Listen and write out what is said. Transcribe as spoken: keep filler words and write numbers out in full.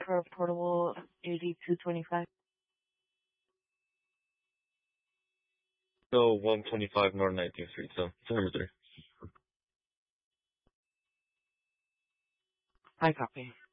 for portable eighty-two twenty-five. So one twenty-five North nineteenth Street, so it's number three. I copy.